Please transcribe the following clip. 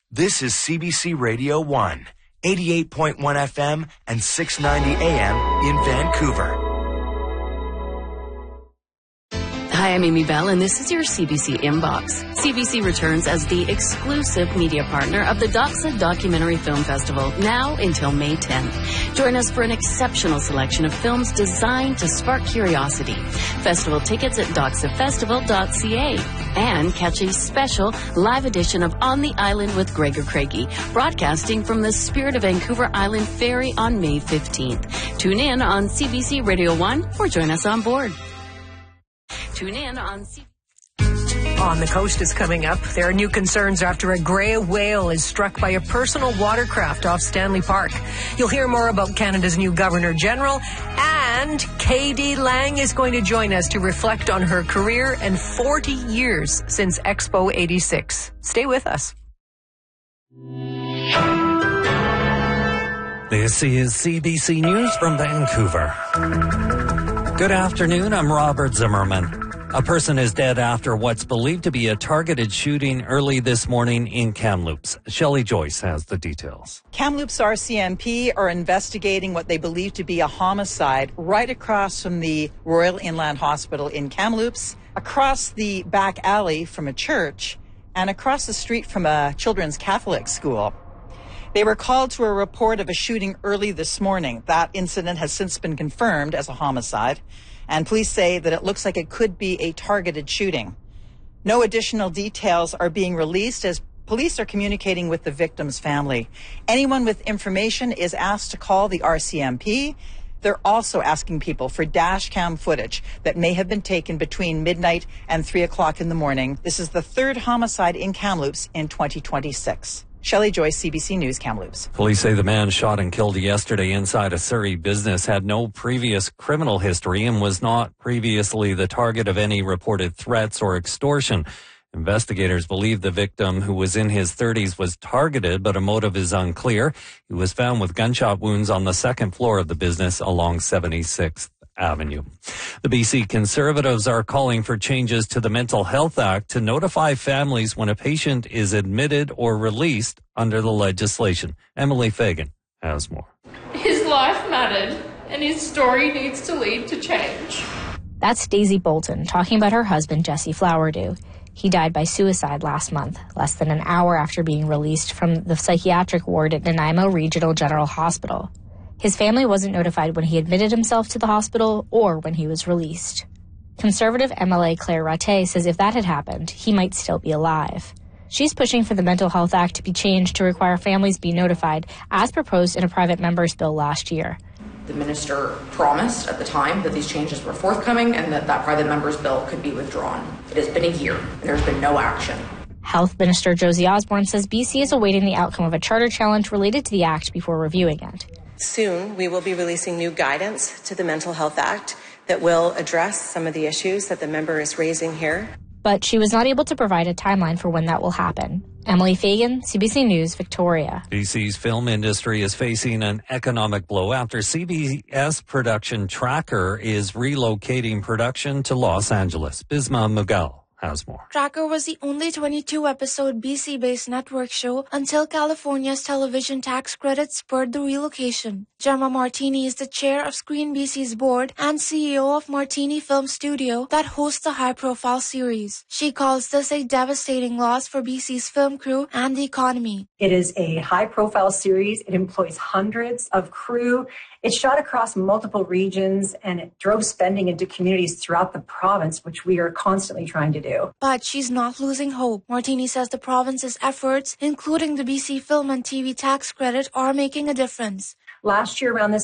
This is CBC Radio 1, 88.1 FM and 690 AM in Vancouver. Hi, I'm Amy Bell, and this is your CBC Inbox. CBC returns as the exclusive media partner of the Doxa Documentary Film Festival, now until May 10th. Join us for an exceptional selection of films designed to spark curiosity. Festival tickets at doxafestival.ca. And catch a special live edition of On the Island with Gregor Craigie, broadcasting from the Spirit of Vancouver Island Ferry on May 15th. Tune in on CBC Radio 1 or join us on board. Tune in on On the Coast is coming up. There are new concerns after a grey whale is struck by a personal watercraft off Stanley Park. You'll hear more about Canada's new Governor General, and K.D. Lang is going to join us to reflect on her career and 40 years since Expo 86. Stay with us. This is CBC News from Vancouver. Good afternoon, I'm Robert Zimmerman. A person is dead after what's believed to be a targeted shooting early this morning in Kamloops. Shelley Joyce has the details. Kamloops RCMP are investigating what they believe to be a homicide right across from the Royal Inland Hospital in Kamloops, across the back alley from a church, and across the street from a children's Catholic school. They were called to a report of a shooting early this morning. That incident has since been confirmed as a homicide, and police say that it looks like it could be a targeted shooting. No additional details are being released as police are communicating with the victim's family. Anyone with information is asked to call the RCMP. They're also asking people for dash cam footage that may have been taken between midnight and 3 o'clock in the morning. This is the third homicide in Kamloops in 2026. Shelley Joyce, CBC News, Kamloops. Police say the man shot and killed yesterday inside a Surrey business had no previous criminal history and was not previously the target of any reported threats or extortion. Investigators believe the victim, who was in his 30s, was targeted, but a motive is unclear. He was found with gunshot wounds on the second floor of the business along 76th Avenue. The BC Conservatives are calling for changes to the Mental Health Act to notify families when a patient is admitted or released under the legislation. Emily Fagan has more. His life mattered, and his story needs to lead to change. That's Daisy Bolton talking about her husband, Jesse Flowerdew. He died by suicide last month, less than an hour after being released from the psychiatric ward at Nanaimo Regional General Hospital. His family wasn't notified when he admitted himself to the hospital or when he was released. Conservative MLA Claire Rattay says if that had happened, he might still be alive. She's pushing for the Mental Health Act to be changed to require families be notified, as proposed in a private member's bill last year. The minister promised at the time that these changes were forthcoming and that private member's bill could be withdrawn. It has been a year, and there's been no action. Health Minister Josie Osborne says BC is awaiting the outcome of a charter challenge related to the Act before reviewing it. Soon, we will be releasing new guidance to the Mental Health Act that will address some of the issues that the member is raising here. But she was not able to provide a timeline for when that will happen. Emily Fagan, CBC News, Victoria. BC's film industry is facing an economic blow after CBS production Tracker is relocating production to Los Angeles. Bisma Mughal has more. Tracker was the only 22-episode BC-based network show until California's television tax credit spurred the relocation. Gemma Martini is the chair of Screen BC's board and CEO of Martini Film Studio that hosts the high-profile series. She calls this a devastating loss for BC's film crew and the economy. It is a high-profile series. It employs hundreds of crew. It's shot across multiple regions, and it drove spending into communities throughout the province, which we are constantly trying to do. But she's not losing hope. Martini says the province's efforts, including the BC Film and TV tax credit, are making a difference. Last year around this